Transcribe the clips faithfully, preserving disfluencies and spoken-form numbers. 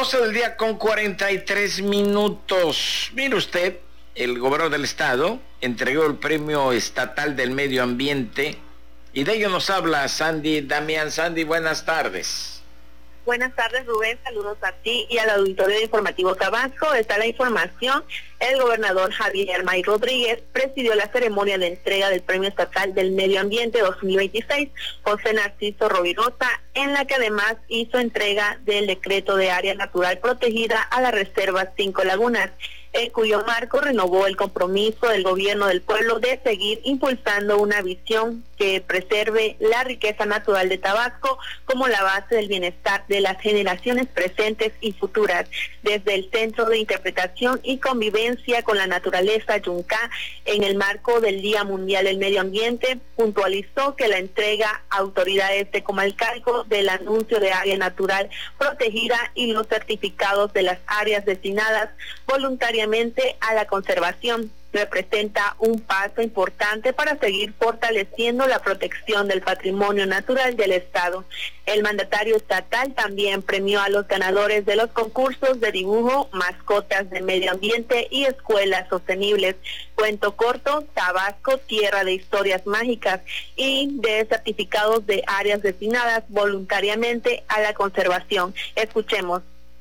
doce del día con cuarenta y tres minutos. Mire usted, el gobernador del estado entregó el premio estatal del medio ambiente y de ello nos habla Sandy Damián. Sandy, buenas tardes. Buenas tardes, Rubén, saludos a ti y al auditorio de Informativo Tabasco. Está la información. El gobernador Javier May Rodríguez presidió la ceremonia de entrega del Premio Estatal del Medio Ambiente dos mil veintiséis, José Narciso Rovirosa, en la que además hizo entrega del decreto de área natural protegida a la Reserva Cinco Lagunas, en cuyo marco renovó el compromiso del gobierno del pueblo de seguir impulsando una visión que preserve la riqueza natural de Tabasco como la base del bienestar de las generaciones presentes y futuras. Desde el Centro de Interpretación y Convivencia con la Naturaleza Yunca, en el marco del Día Mundial del Medio Ambiente, puntualizó que la entrega a autoridades de Comalcalco del anuncio de área natural protegida y los certificados de las áreas destinadas voluntariamente a la conservación representa un paso importante para seguir fortaleciendo la protección del patrimonio natural del estado. El mandatario estatal también premió a los ganadores de los concursos de dibujo, mascotas de medio ambiente y escuelas sostenibles, Cuento Corto, Tabasco, Tierra de Historias Mágicas, y de certificados de áreas destinadas voluntariamente a la conservación. Escuchemos.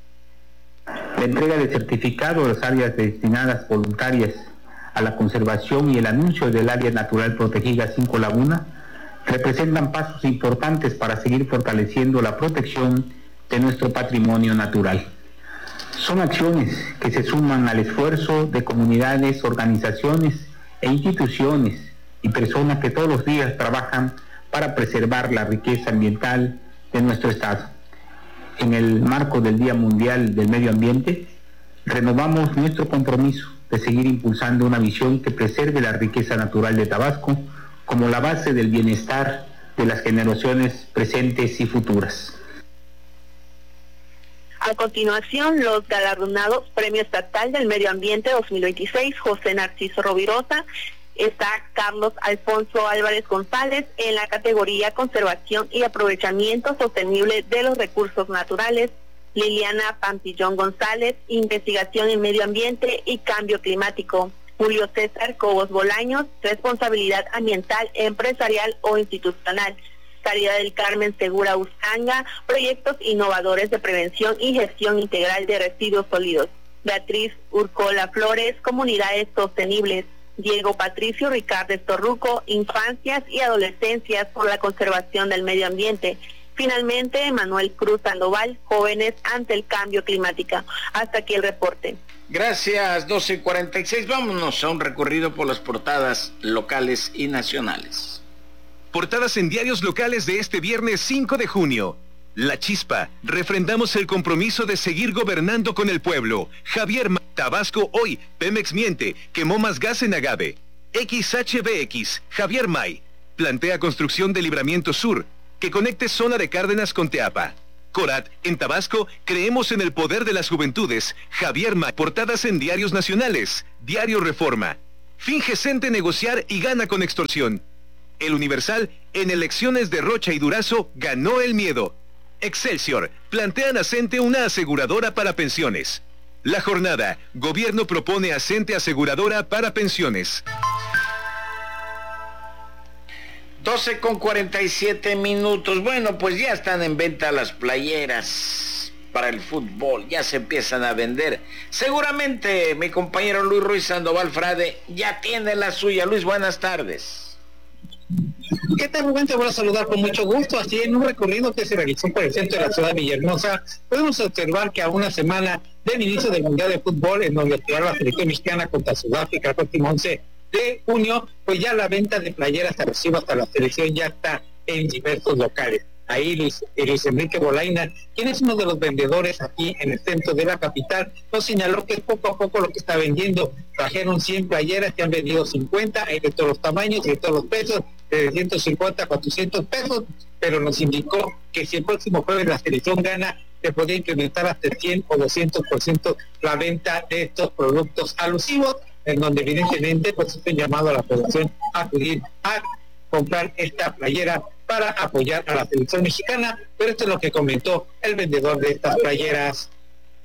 La entrega de certificados de las áreas destinadas voluntarias a la conservación y el anuncio del área natural protegida Cinco Lagunas representan pasos importantes para seguir fortaleciendo la protección de nuestro patrimonio natural. Son acciones que se suman al esfuerzo de comunidades, organizaciones e instituciones y personas que todos los días trabajan para preservar la riqueza ambiental de nuestro estado. En el marco del Día Mundial del Medio Ambiente, renovamos nuestro compromiso de seguir impulsando una visión que preserve la riqueza natural de Tabasco como la base del bienestar de las generaciones presentes y futuras. A continuación, los galardonados Premio Estatal del Medio Ambiente dos mil veintiséis, José Narciso Rovirosa. Está Carlos Alfonso Álvarez González en la categoría Conservación y Aprovechamiento Sostenible de los Recursos Naturales, Liliana Pampillón González, Investigación en Medio Ambiente y Cambio Climático, Julio César Cobos Bolaños, Responsabilidad Ambiental, Empresarial o Institucional, Caridad del Carmen Segura Usanga, Proyectos Innovadores de Prevención y Gestión Integral de Residuos Sólidos, Beatriz Urcola Flores, Comunidades Sostenibles, Diego Patricio Ricardo Torruco, Infancias y Adolescencias por la Conservación del Medio Ambiente. Finalmente, Manuel Cruz Sandoval, Jóvenes ante el Cambio Climático. Hasta aquí el reporte. Gracias, doce cuarenta y seis. Vámonos a un recorrido por las portadas locales y nacionales. Portadas en diarios locales de este viernes cinco de junio. La Chispa, refrendamos el compromiso de seguir gobernando con el pueblo. Javier May, Tabasco hoy, Pemex miente, quemó más gas en Agave. X H B X, Javier May, plantea construcción de Libramiento Sur, que conecte zona de Cárdenas con Teapa. Corat, en Tabasco, creemos en el poder de las juventudes. Javier May, portadas en diarios nacionales. Diario Reforma, finge Cente negociar y gana con extorsión. El Universal, en elecciones de Rocha y Durazo, ganó el miedo. Excelsior, plantean a Cente una aseguradora para pensiones. La Jornada, gobierno propone a Cente aseguradora para pensiones. doce con cuarenta y siete minutos. Bueno, pues ya están en venta las playeras para el fútbol, ya se empiezan a vender. Seguramente mi compañero Luis Ruiz Sandoval Frade ya tiene la suya. Luis, buenas tardes. ¿Qué tal, Rubén? Te voy a saludar con mucho gusto. Así, en un recorrido que se realizó por el centro de la ciudad de Villahermosa, podemos observar que a una semana del inicio del Mundial de Fútbol, en donde jugará la selección mexicana contra Sudáfrica el próximo once de junio, pues ya la venta de playeras alusivas hasta la selección ya está en diversos locales. Ahí Luis, Luis Enrique Bolaina, quien es uno de los vendedores aquí en el centro de la capital, nos señaló que es poco a poco lo que está vendiendo. Trajeron cien playeras, que han vendido cincuenta, hay de todos los tamaños y de todos los pesos, de ciento cincuenta a cuatrocientos pesos, pero nos indicó que si el próximo jueves la selección gana, se podría incrementar hasta cien o doscientos por ciento la venta de estos productos alusivos, en donde evidentemente pues es un llamado a la población a acudir a comprar esta playera para apoyar a la selección mexicana, pero esto es lo que comentó el vendedor de estas playeras.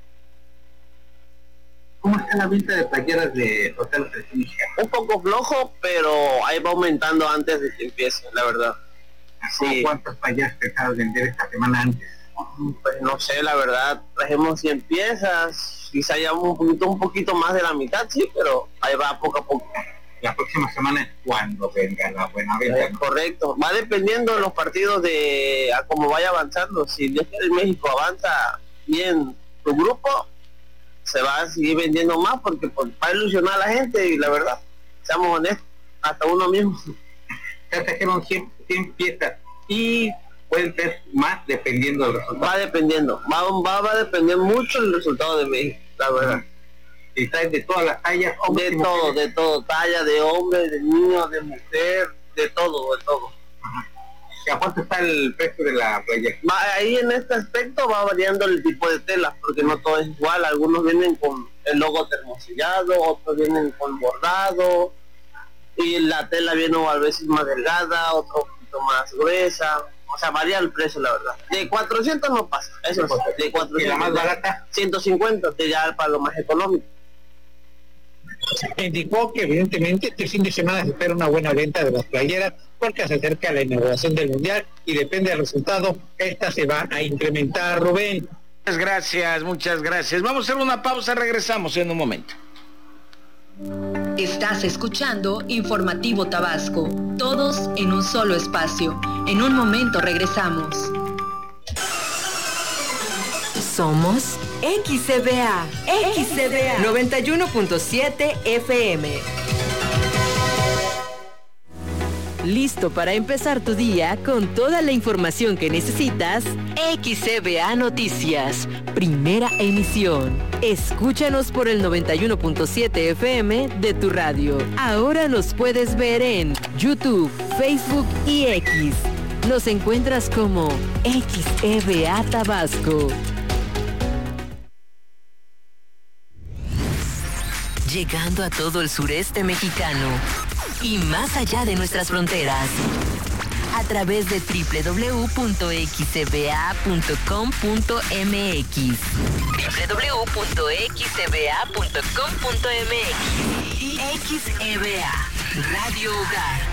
está la venta de playeras de Hotel Prestigia? Un poco flojo, pero ahí va aumentando antes de que empiece, la verdad. Sí. ¿Cuántas playeras pensabas vender esta semana antes? Pues no sé, la verdad, trajimos cien piezas, quizá ya un poquito, un poquito más de la mitad, sí, pero ahí va poco a poco. La próxima semana es cuando venga la buena venta. Eh, correcto, va dependiendo de los partidos de a cómo vaya avanzando. Si Dios quiere México avanza bien tu grupo, se va a seguir vendiendo más porque pues, va a ilusionar a la gente y la verdad, seamos honestos, hasta uno mismo. Ya trajeron cien, cien piezas y pueden ser más dependiendo del resultado. Va dependiendo, va, va, va a depender mucho el resultado de México, la verdad. Y traes de todas las tallas, de todo, mujeres. de todo, talla, de hombre, de niño, de mujer, de todo, de todo. Ajá. ¿Y a cuánto está el precio de la playa? Va, ahí en este aspecto va variando el tipo de tela, porque no todo es igual, algunos vienen con el logo termosellado, otros vienen con bordado, y la tela viene a veces más delgada, otro un poquito más gruesa. O sea, varía el precio, la verdad. De cuatrocientos no pasa, eso es. De cuatrocientos. ¿Y la más barata? ciento cincuenta, que ya para lo más económico. Indicó que evidentemente este fin de semana se espera una buena venta de las playeras porque se acerca la inauguración del Mundial y depende del resultado, esta se va a incrementar, Rubén. Muchas gracias, muchas gracias. Vamos a hacer una pausa, regresamos en un momento. Estás escuchando Informativo Tabasco, todos en un solo espacio. En un momento regresamos. Somos X C B A, X C B A noventa y uno punto siete F M. ¿Listo para empezar tu día con toda la información que necesitas? X C B A Noticias, primera emisión. Escúchanos por el noventa y uno punto siete F M de tu radio. Ahora nos puedes ver en YouTube, Facebook y X. Nos encuentras como X E B A Tabasco. Llegando a todo el sureste mexicano y más allá de nuestras fronteras, a través de doble u doble u doble u punto x c b a punto com punto m x, doble u doble u doble u punto x c b a punto com punto m x y X E B A, Radio Hogar.